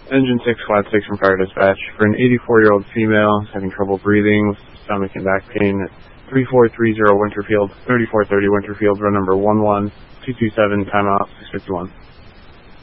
Engine 6, Flat 6 from Fire Dispatch. For an 84-year-old female having trouble breathing with stomach and back pain at 3430 Winterfield, 3430 Winterfield, run number 11227, timeout 651.